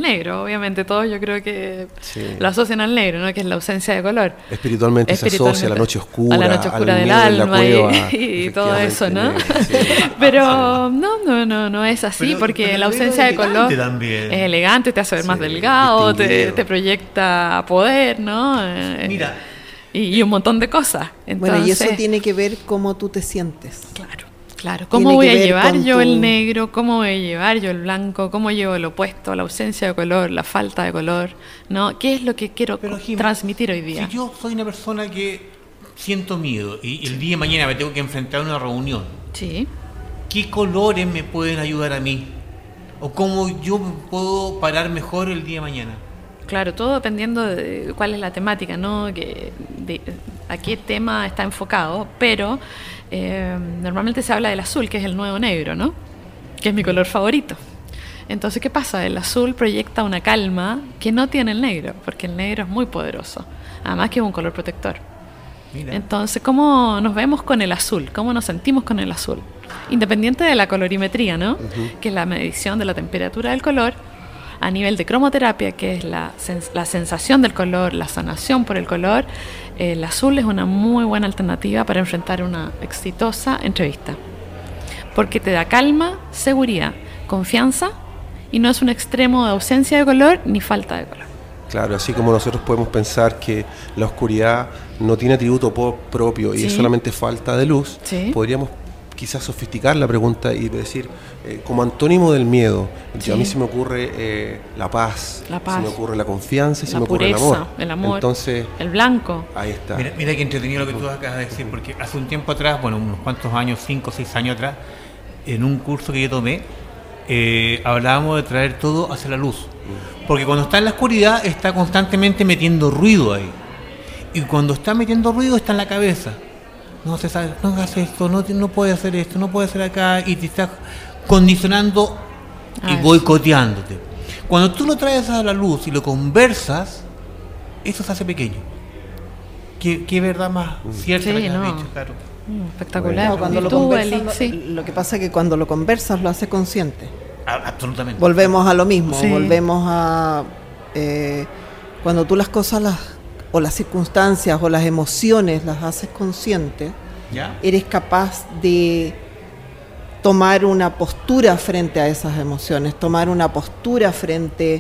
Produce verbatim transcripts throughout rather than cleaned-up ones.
negro, obviamente todos yo creo que sí. lo asocian al negro, ¿no? Que es la ausencia de color. Espiritualmente, Espiritualmente se asocia a la noche oscura, a la noche oscura del alma cueva, y, y todo eso, ¿no? Negro, sí. Pero sí. no, no, no, no es así, pero, porque pero la ausencia de color también. Es elegante, te hace ver sí, más delgado, te, te proyecta poder, ¿no? Mira. Y, y un montón de cosas. Entonces, bueno, y eso tiene que ver cómo tú te sientes. Claro. Claro, ¿cómo voy a llevar yo tu... el negro? ¿Cómo voy a llevar yo el blanco? ¿Cómo llevo el opuesto? La ausencia de color, la falta de color, ¿no? ¿Qué es lo que quiero Pero, Jim, transmitir hoy día? Si yo soy una persona que siento miedo y el día de mañana me tengo que enfrentar a una reunión, sí. ¿qué colores me pueden ayudar a mí? ¿O cómo yo puedo parar mejor el día de mañana? Claro, todo dependiendo de cuál es la temática, ¿no? Que, de, a qué tema está enfocado, pero eh, normalmente se habla del azul, que es el nuevo negro, ¿no? Que es mi color favorito. Entonces, ¿qué pasa? El azul proyecta una calma que no tiene el negro, porque el negro es muy poderoso, además que es un color protector. Mira. Entonces, ¿cómo nos vemos con el azul? ¿Cómo nos sentimos con el azul? Independiente de la colorimetría, ¿no? Uh-huh. Que es la medición de la temperatura del color, a nivel de cromoterapia, que es la, sens- la sensación del color, la sanación por el color, eh, el azul es una muy buena alternativa para enfrentar una exitosa entrevista. Porque te da calma, seguridad, confianza y no es un extremo de ausencia de color ni falta de color. Claro, así como nosotros podemos pensar que la oscuridad no tiene atributo po- propio y sí. es solamente falta de luz, sí. podríamos quizás sofisticar la pregunta y decir, eh, como antónimo del miedo, sí. a mí se me ocurre eh, la paz, la paz, se me ocurre la confianza y la se me pureza, ocurre el amor. el amor, entonces el blanco. Ahí está. Mira, mira qué entretenido lo que tú acabas de decir, porque hace un tiempo atrás, bueno, unos cuantos años, cinco o seis años atrás, en un curso que yo tomé, eh, hablábamos de traer todo hacia la luz. Porque cuando está en la oscuridad está constantemente metiendo ruido ahí. Y cuando está metiendo ruido está en la cabeza. No se sabe, no hagas esto, no, no puedes hacer esto, no puedes hacer acá, y te estás condicionando y ah, boicoteándote. Sí. Cuando tú lo traes a la luz y lo conversas, eso se hace pequeño. ¿Qué, qué verdad más cierta sí, la que no. has dicho, claro? Mm, espectacular. No, cuando lo, tú, conversas, Eli, sí. lo, lo que pasa es que cuando lo conversas lo haces consciente. Ah, absolutamente. Volvemos a lo mismo, sí. volvemos a... Eh, cuando tú las cosas las o las circunstancias o las emociones las haces conscientes, ¿ya? Eres capaz de tomar una postura frente a esas emociones, tomar una postura frente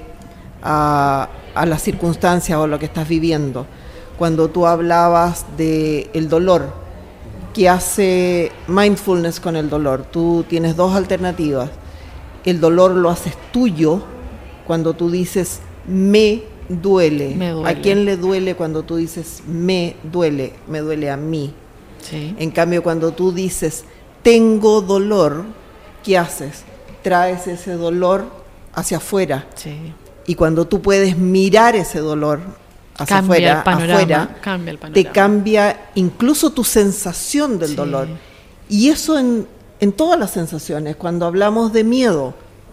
a, a las circunstancias o lo que estás viviendo. Cuando tú hablabas de el dolor, ¿qué hace mindfulness con el dolor? Tú tienes dos alternativas. El dolor lo haces tuyo cuando tú dices me duele. me duele. ¿A quién le duele cuando tú dices me duele? Me duele a mí. Sí. En cambio, cuando tú dices tengo dolor, ¿qué haces? Traes ese dolor hacia afuera. Sí. Y cuando tú puedes mirar ese dolor hacia cambia afuera, el panorama, afuera cambia el panorama. te cambia incluso tu sensación del sí. dolor. Y eso en, en todas las sensaciones. Cuando hablamos de miedo,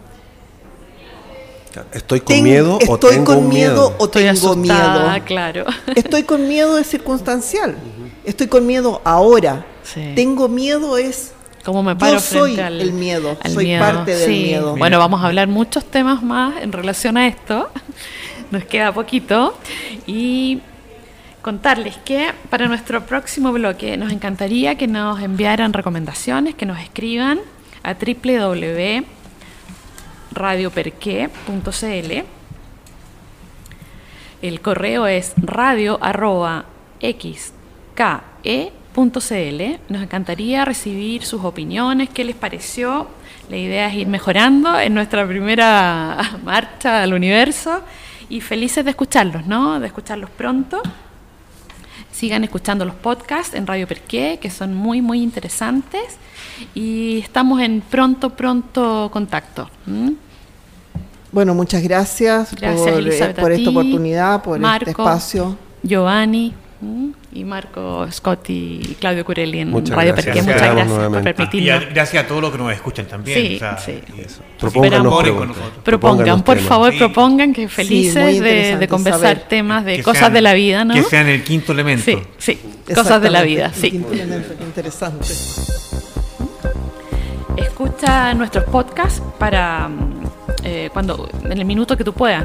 ¿estoy con Ten, miedo o estoy tengo con miedo, miedo o tengo estoy asustada, miedo? Claro. Estoy con miedo es circunstancial. Uh-huh. Estoy con miedo ahora. Sí. Tengo miedo es ¿Cómo me paro yo soy frente al, el miedo, al soy miedo. parte del sí. miedo. Bueno, vamos a hablar muchos temas más en relación a esto. Nos queda poquito y contarles que para nuestro próximo bloque nos encantaría que nos enviaran recomendaciones, que nos escriban a doble u doble u doble u punto radio perqué punto c l. El correo es radio arroba x k e punto c l. Nos encantaría recibir sus opiniones, qué les pareció. La idea es ir mejorando en nuestra primera marcha al universo y felices de escucharlos, ¿no? De escucharlos pronto. Sigan escuchando los podcasts en Radio Perqué, que son muy, muy interesantes. Y estamos en pronto, pronto contacto. ¿Mm? Bueno, muchas gracias, gracias por, Elizabeth, por a esta ti, oportunidad, por Marco, este espacio. Giovanni ¿Mm? y Marco, Scott y Claudio Curelli en muchas Radio gracias. Perqué. Muchas gracias nuevamente. por permitirnos. Y gracias a todos los que nos escuchan también. Sí, o sea, sí. Eso. Propónganos con nosotros. Propongan, por temas. favor, sí. propongan, que felices sí, de, de conversar saber. temas de Que cosas sean, de la vida, ¿no? Que sean el quinto elemento. Sí, sí, cosas de la vida, sí. Qué interesante. Escucha nuestros podcasts para eh, cuando en el minuto que tú puedas.